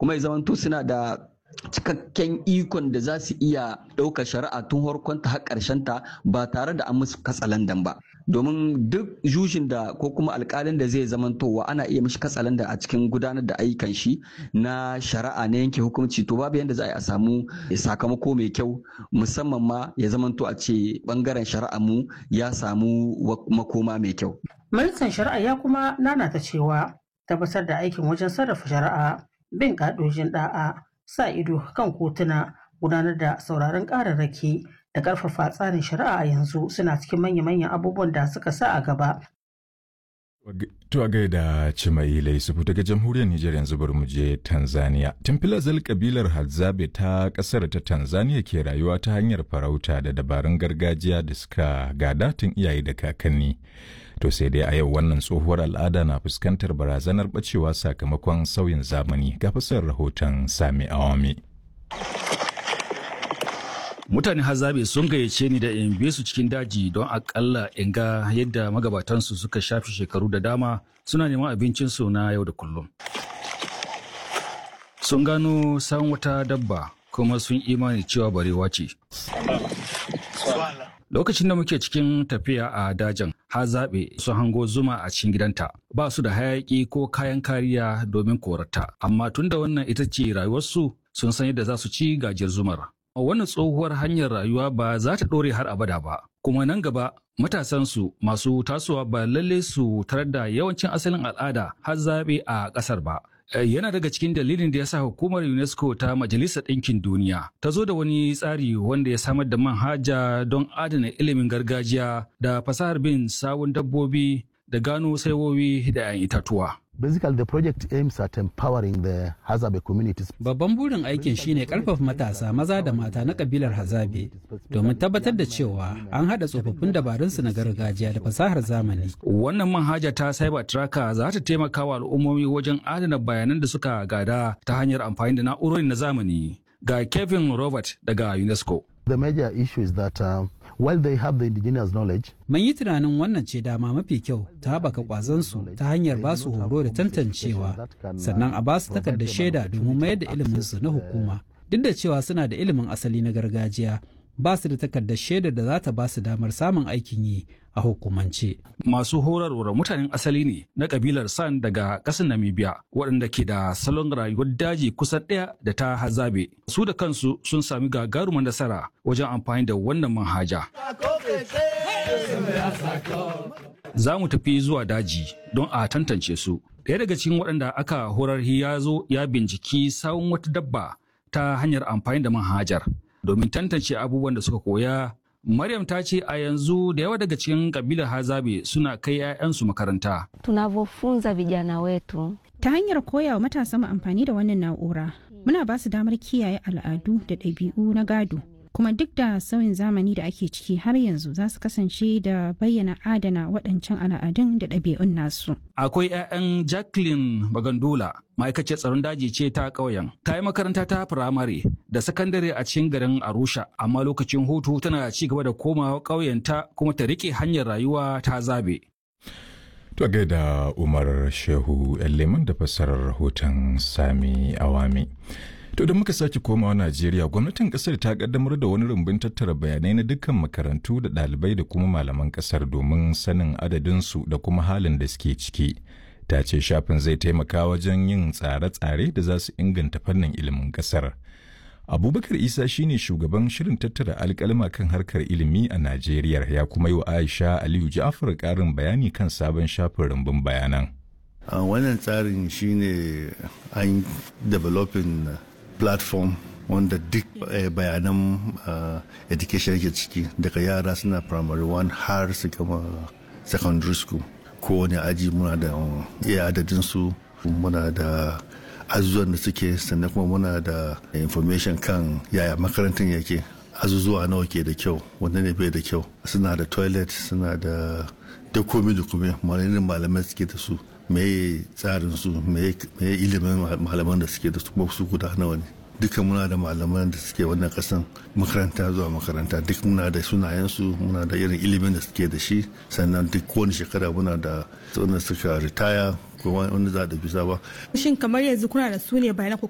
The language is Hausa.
kuma ya zamanto suna da cikakken ikon da za su iya ɗaukar shari'a tun harkonta har ta ba tare da an musu katsalandan ba, domin duk jujin da ko kuma alkalin da zai zamantowa ana iya mishi katsalandan a cikin gudanar da ayyukan shi na shari'a na yanke hukunci, to babu yadda za a samu sakamako mai kyau, musamman ma ya zamanto a ce bangaren shari'a mu ya samu makoma mai kyau. Ministan shari'a ya kuma nanata cewa tabbatar da aikin wajen sarrafa shari'a, bin ƙa'idojin da'a, sa ido kan kotuna, gudanar da sauraron ƙararraki da ƙarfafa tsarin shari'a a yanzu suna cikin manya-manyan abubuwan da suka sa a gaba. To a gaida Cimaila Yusufu daga jamhuriyar Nijar. Yanzu bari mu je Tanzania. Tun filazal kabilar Hadzabe ta kasar ta Tanzania ke rayuwa ta hanyar farauta da dabarun gargajiya da suka gada tun iyaye da kakanni. To sai dai a yau wannan tsohuwar al'ada na fuskantar barazanar bacewa sakamakon sauyin zamani. Ga fasar rahoton Sami Awami. Mutane Hadzabe sun gayyace ni da in bi su cikin daji don akalla in ga yadda magabatansu suka shafi shekaru da dama suna neman abincinsu na yau da kullum. Sun gano san wata dabba kuma sun imani cewa barewa ce. Lokacin da muke cikin tafiya a dajin, Hadzabe sun hango zuma a cikin gidanta. Ba su da hayaki ko kayan kariya domin korata, amma tunda wannan ita ce rayuwarsu sun san yadda za su ci gajiyar zumar. Wannan tsohuwar hanyar rayuwa ba za ta ɗore har abada ba, kuma nan gaba matasansu masu tasowa ba lalle su tarar da yawancin asalin al'ada Hadzabe a ƙasar ba. Yana daga cikin dalilin da ya sa hukumar UNESCO ta Majalisar Ɗinkin Duniya ta zo da wani tsari wanda ya samar da manhaja don adana ilimin gargajiya da fasahar bin sawun dabbobi da gano saiwowi da 'yan itatuwa. Basically, the project aims at empowering the Hadzabe communities. Babban burin aikin shine karfafa matasa maza da mata na kabilar Hadzabe domin tabbatar da cewa an haɗa tsofaffin dabarunsu na gargajiya da fasahar zamani. Wannan manhaja ta Cyber Tracker za ta taimaka wa al'ummomi wajen adana bayanan da suka gada ta hanyar amfani da na'urori na zamani. Ga Kevin Robert daga UNESCO. The major issue is that while they have the indigenous knowledge, mun yi tunanin wannan ce dama mafi kyau ta haɓaka ƙwazonsu ta hanyar ba su horo da tantancewa, sannan a ba su takardar shaida domin mayar da iliminsu na hukuma. Duk da cewa suna da ilimin asali na gargajiya, ba su da takardar shaida da za ta ba su damar samun aikin yi a hukumance. Masu horarwar mutanen asali ne na kabilar San daga ƙasar Namibia waɗanda ke da salon rayuwar daji kusan ɗaya da ta Hadzabe. Su da kansu sun sami gagarumar nasara wajen amfani da wannan manhaja. Za mu tafi zuwa daji don a tantance su. Ɗaya daga cikin waɗanda aka horar ya zo ya binciki sawun wata dabba ta hanyar amfani da manhajar domin tantance abubuwan da suka koya. Maryam ta ce a yanzu da yawa daga cikin kabilar Hadzabe suna kai 'ya'yansu makaranta. Tunavyofunza vijana wetu ta hanyar koya wa matasa mu amfani da wannan na'ura, muna ba su damar kiyaye al'adu da ɗabi'u na gado. Kuma duk da sauyin zamani da ake ciki har yanzu za su kasance da bayyana adana waɗancan al'adun da ɗabi'un nasu. Akwai 'ya'yan Jacqueline Bagandola, ma'aikaciyar tsaron daji ce ta ƙauyen. Ta yi makaranta ta firamare da sakandare a cikin garin Arusha, amma lokacin hutu tana ci gaba da komawa ƙauyenta kuma ta riƙe hanyar rayuwa ta Hadzabe. To gaida Umar Shehu Leman da fassarar rahoton Sami Awami. To da muka sake komawa Najeriya, gwamnatin kasar ta kaddamar da wani rumbun tattara bayanai na dukkan makarantu da ɗalibai da kuma malaman kasar domin sanin adadinsu da kuma halin da suke ciki. Ta ce shafin zai taimaka wajen yin tsare-tsare da za su inganta fannin ilimin kasar. Abubakar Isa shine shugaban shirin tattara alƙalma kan harkar ilimi a Najeriya, ya kuma yi wa Aisha Aliyu Ja'far ƙarin bayani kan sabon shafin rumbun bayanan. Wannan tsarin shine an developing platform wanda duk bayanan education yake ciki daga yara suna primary 1 har su gama secondary school. Kowane aji muna da iya adadinsu, muna da azuzuwan da suke, sannan kuma muna da information kan yaya makarantar yake, azuzuwa nawa ke da kyau wanda ne bai da kyau, suna da toilet, suna da komi da kuma malamai suke da su, meye tsarin su, meye ilimin malaman da suke da su, kuma su guda nawa ne. Duka muna da malaman da suke wannan kasan makaranta zuwa makaranta, duk muna da sunayensu, muna da irin ilimin da suke da shi, sannan duk kowane shekara muna da wanda suka ritaya ko wanda za da bisa ba. Shin kamar yanzu kuna da su ne bayanan ko